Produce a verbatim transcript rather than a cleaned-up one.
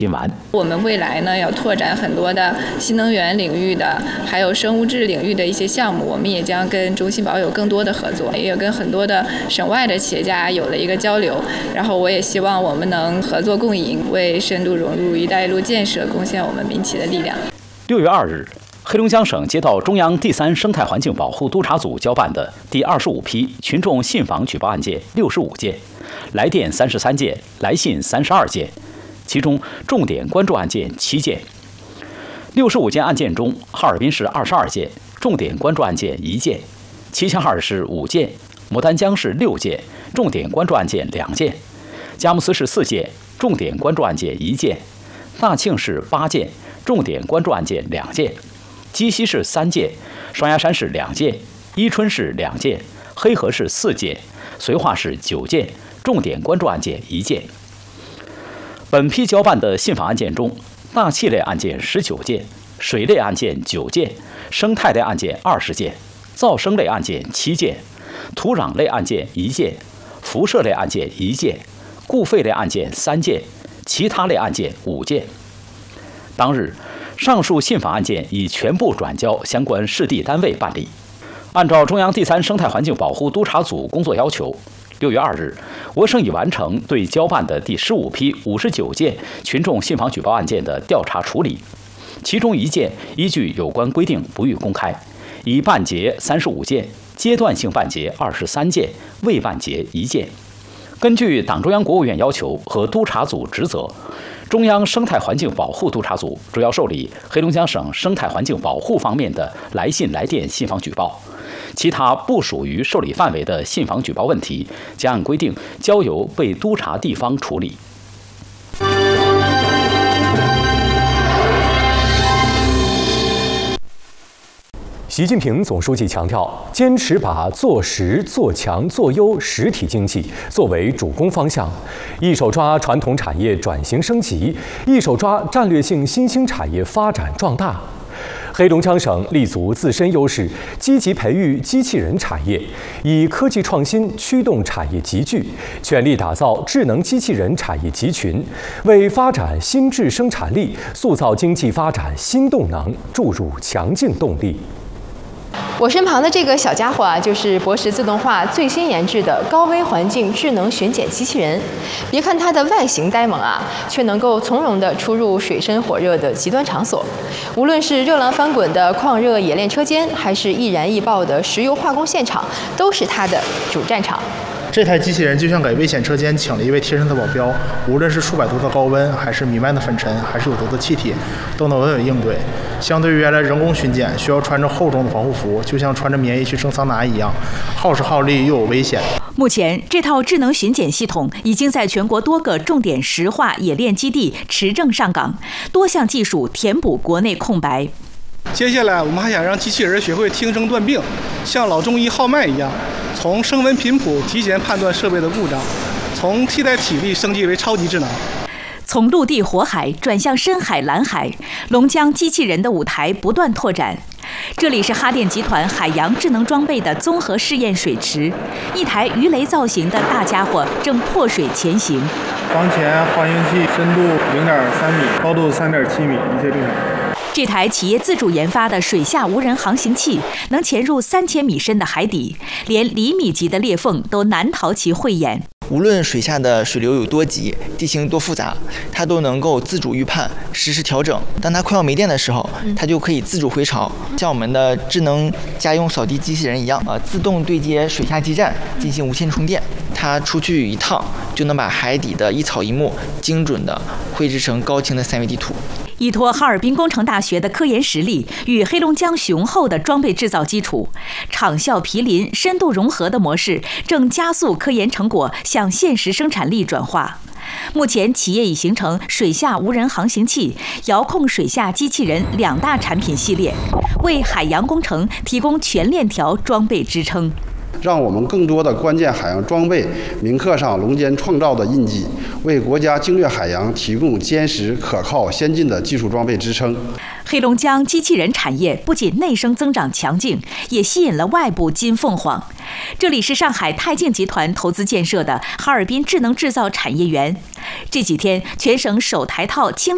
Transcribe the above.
完， 我们未来呢要拓展很多的新能源领域的，还有生物质领域的一些项目，我们也将跟中信宝有更多的合作，也有跟很多的省外的企业家有了一个交流。然后我也希望我们能合作共赢，为深度融入“一带一路”建设贡献我们民企的力量。 六月二日，黑龙江省接到中央第三生态环境保护督察组交办的第二十五批群众信访举报案件六十五件，来电三十三件，来信三十二件。其中重点关注案件七件，六十五件案件中，哈尔滨市二十二件，重点关注案件一件；齐齐哈尔市五件，牡丹江市六件，重点关注案件两件；佳木斯市四件，重点关注案件一件；大庆市八件，重点关注案件两件；鸡西市三件，双鸭山市两件，伊春市两件，黑河市四件，绥化市九件，重点关注案件一件。本批交办的信访案件中，大气类案件十九件，水类案件九件，生态类案件二十件，噪声类案件七件，土壤类案件一件，辐射类案件一件，固废类案件三件，其他类案件五件。当日，上述信访案件已全部转交相关市地单位办理。按照中央第三生态环境保护督察组工作要求，六月二日，我省已完成对交办的第十五批五十九件群众信访举报案件的调查处理，其中一件依据有关规定不予公开，已办结三十五件，阶段性办结二十三件，未办结一件。根据党中央国务院要求和督察组职责，中央生态环境保护督察组主要受理黑龙江省生态环境保护方面的来信来电信访举报，其他不属于受理范围的信访举报问题，将按规定交由被督察地方处理。 习近平总书记强调，坚持把做实、做强、做优实体经济作为主攻方向，一手抓传统产业转型升级，一手抓战略性新兴产业发展壮大。黑龙江省立足自身优势，积极培育机器人产业，以科技创新驱动产业集聚，全力打造智能机器人产业集群，为发展新质生产力、塑造经济发展新动能注入强劲动力。 我身旁的这个小家伙啊，就是博时自动化最新研制的高危环境智能巡检机器人。别看它的外形呆萌啊，却能够从容地出入水深火热的极端场所。无论是热浪翻滚的旷热冶炼车间，还是易燃易爆的石油化工现场，都是它的主战场。 这台机器人就像给危险车间请了一位贴身的保镖，无论是数百度的高温，还是弥漫的粉尘，还是有毒的气体，都能稳稳应对。相对于原来人工巡检需要穿着厚重的防护服，就像穿着棉衣去蒸桑拿一样，耗时耗力又有危险。 目前，这套智能巡检系统已经在全国多个重点石化冶炼基地持证上岗，多项技术填补国内空白。 接下来，我们还想让机器人学会听声断病，像老中医号脉一样，从声闻频谱提前判断设备的故障，从替代体力升级为超级智能。 从陆地火海转向深海蓝海，龙江机器人的舞台不断拓展。这里是哈电集团海洋智能装备的综合试验水池，一台鱼雷造型的大家伙正破水前行。 当前滑行器深度零点三米，高度三点七米，一切正常。 这台企业自主研发的水下无人航行器能潜入三千米深的海底，连厘米级的裂缝都难逃其慧眼。 无论水下的水流有多急，地形多复杂，它都能够自主预判，实时调整。当它快要没电的时候，它就可以自主回潮，像我们的智能家用扫地机器人一样，呃，自动对接水下基站进行无线充电。它出去一趟就能把海底的一草一木精准地绘制成高清的三维地图。 依托哈尔滨工程大学的科研实力与黑龙江雄厚的装备制造基础，厂校毗邻、深度融合的模式正加速科研成果向现实生产力转化。目前，企业已形成水下无人航行器、遥控水下机器人两大产品系列，为海洋工程提供全链条装备支撑。 让我们更多的关键海洋装备铭刻上龙坚创造的印记，为国家精略海洋提供坚实、可靠、先进的技术装备支撑。 黑龙江机器人产业不仅内生增长强劲，也吸引了外部金凤凰。这里是上海泰静集团投资建设的哈尔滨智能制造产业园。这几天，全省首台套轻